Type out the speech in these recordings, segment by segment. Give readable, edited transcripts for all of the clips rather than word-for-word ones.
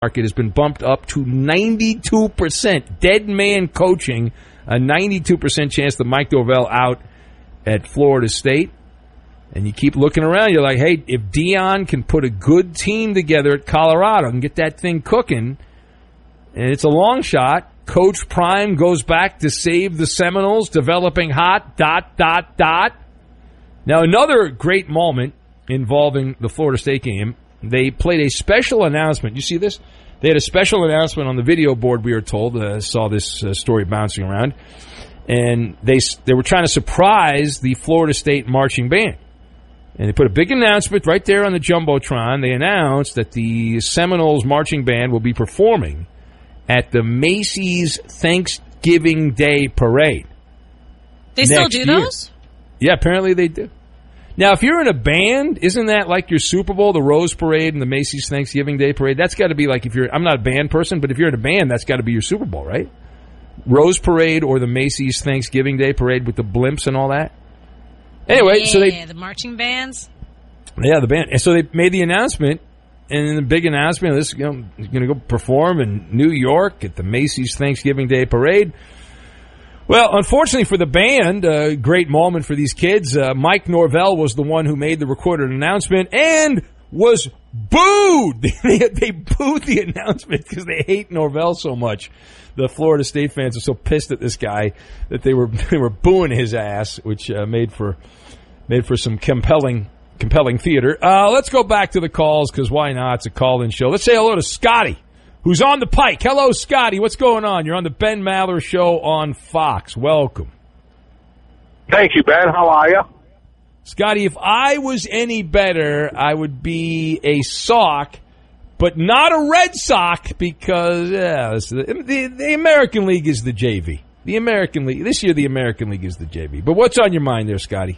market has been bumped up to 92%. Dead man coaching, a 92% chance that Mike Norvell out at Florida State. And you keep looking around, you're like, hey, if Deion can put a good team together at Colorado and get that thing cooking, and it's a long shot, Coach Prime goes back to save the Seminoles, developing hot, ... Now, another great moment involving the Florida State game, they played a special announcement. You see this? They had a special announcement on the video board, we were told. Saw this story bouncing around. And they were trying to surprise the Florida State marching band. And they put a big announcement right there on the Jumbotron. They announced that the Seminoles marching band will be performing at the Macy's Thanksgiving Day Parade. They still do those? Yeah, apparently they do. Now, if you're in a band, isn't that like your Super Bowl, the Rose Parade and the Macy's Thanksgiving Day Parade? That's got to be like, I'm not a band person, but if you're in a band, that's got to be your Super Bowl, right? Rose Parade or the Macy's Thanksgiving Day Parade with the blimps and all that. Anyway, so the marching bands. Yeah, the band. And so they made the announcement, and the big announcement, this is going to go perform in New York at the Macy's Thanksgiving Day Parade. Well, unfortunately for the band, a great moment for these kids. Mike Norvell was the one who made the recorded announcement and was booed. They booed the announcement because they hate Norvell so much. The Florida State fans are so pissed at this guy that they were booing his ass, which made for some compelling theater. Let's go back to the calls because why not? It's a call-in show. Let's say hello to Scotty, who's on the pike. Hello, Scotty. What's going on? You're on the Ben Maller Show on Fox. Welcome. Thank you, Ben. How are you? Scotty, if I was any better, I would be a Sock, but not a Red Sox because the American League is the JV. The American League. This year, the American League is the JV. But what's on your mind there, Scotty?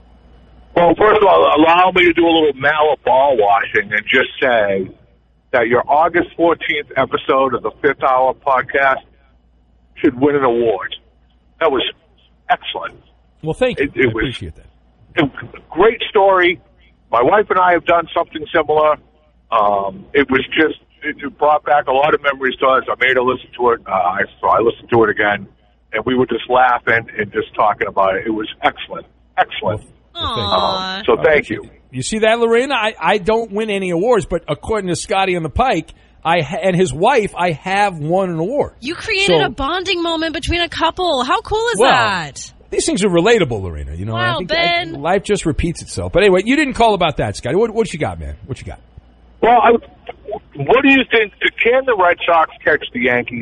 Well, first of all, allow me to do a little Maller ball washing and just say that your August 14th episode of the Fifth Hour podcast should win an award. That was excellent. Well, thank you. I appreciate that. Great story. My wife and I have done something similar. It was just, it brought back a lot of memories to us. I made her listen to it. So I listened to it again, and we were just laughing and just talking about it. It was excellent. Excellent. Aww. So thank you. You see that, Lorena? I don't win any awards, but according to Scotty on the Pike, and his wife, I have won an award. You created a bonding moment between a couple. How cool is that? These things are relatable, Lorena. You know, wow, I think Ben. Life just repeats itself. But anyway, you didn't call about that, Scotty. What you got, man? What you got? Well, what do you think? Can the Red Sox catch the Yankees?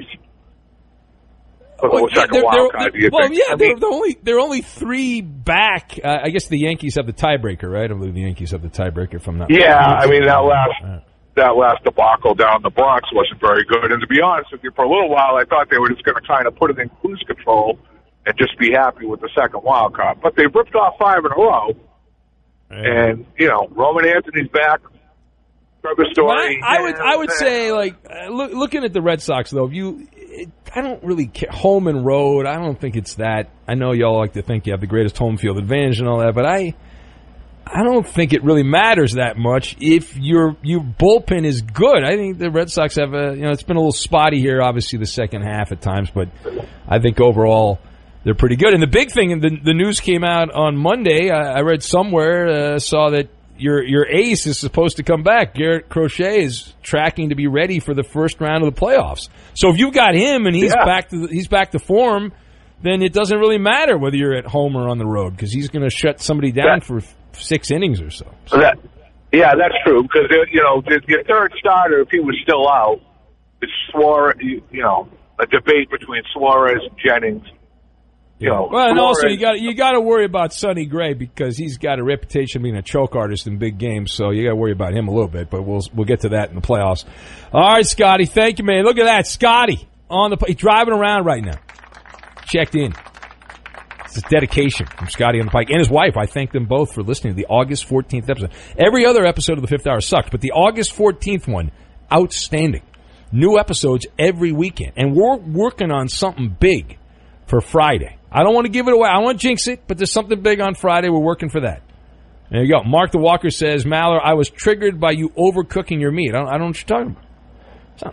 They're only 3 back. I guess the Yankees have the tiebreaker, right? I believe the Yankees have the tiebreaker from that. Yeah, I mean that last debacle down the Bronx wasn't very good. And to be honest with you, for a little while, I thought they were just going to kind of put it in cruise control and just be happy with the second wild card. But they ripped off 5 in a row, and Roman Anthony's back. Trevor Story. I would say, like, looking at the Red Sox though, I don't really care. Home and road, I don't think it's that. I know y'all like to think you have the greatest home field advantage and all that, but I don't think it really matters that much if your bullpen is good. I think the Red Sox have it's been a little spotty here, obviously the second half at times, but I think overall they're pretty good. And the big thing, the news came out on Monday. I read somewhere, saw that your ace is supposed to come back. Garrett Crochet is tracking to be ready for the first round of the playoffs. So if you've got him and he's back to form, then it doesn't really matter whether you're at home or on the road because he's going to shut somebody down for 6 innings or so. That's true because your third starter, if he was still out, it's a debate between Suarez and Jennings. And also you got to worry about Sonny Gray because he's got a reputation of being a choke artist in big games, so you got to worry about him a little bit. But we'll get to that in the playoffs. All right, Scotty, thank you, man. Look at that, Scotty he's driving around right now, checked in. It's a dedication from Scotty on the Pike and his wife. I thank them both for listening to the August 14th episode. Every other episode of the Fifth Hour sucked, but the August 14th one, outstanding. New episodes every weekend, and we're working on something big for Friday. I don't want to give it away. I don't want to jinx it, but there's something big on Friday. We're working for that. There you go. Mark the Walker says, Maller, I was triggered by you overcooking your meat. I don't know what you're talking about.